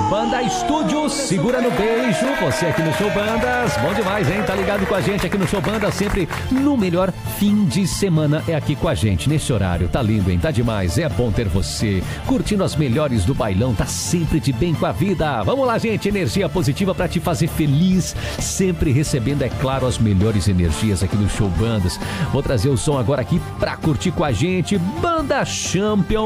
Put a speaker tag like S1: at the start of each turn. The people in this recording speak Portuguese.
S1: Banda Estúdio, segura no beijo. Você aqui no Show Bandas, bom demais, hein? Tá ligado com a gente aqui no Show Bandas, sempre no melhor fim de semana é aqui com a gente, nesse horário. Tá lindo, hein? Tá demais, é bom ter você curtindo as melhores do bailão, tá sempre de bem com a vida. Vamos lá, gente, energia positiva pra te fazer feliz, sempre recebendo, é claro, as melhores energias aqui no Show Bandas. Vou trazer o som agora aqui pra curtir com a gente, Banda Champion.